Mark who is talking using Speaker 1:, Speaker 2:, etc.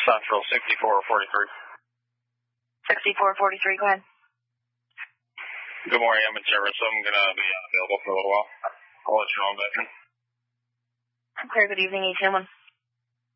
Speaker 1: Central 6443.
Speaker 2: 6443, go ahead.
Speaker 1: Good morning, I'm in service, so I'm going to be unavailable for a little while. I'll let you know in a bit.
Speaker 2: Clear, good evening, 810-1.